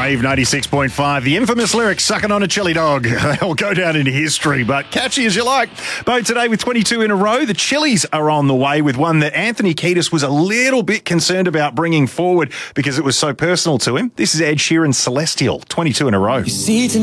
Wave 96.5. The infamous lyric, sucking on a chili dog. They'll go down in history, but catchy as you like. Both today with 22 in a row. The Chili's are on the way with one that Anthony Kiedis was a little bit concerned about bringing forward because it was so personal to him. This is Ed Sheeran's Celestial, 22 in a row. You see,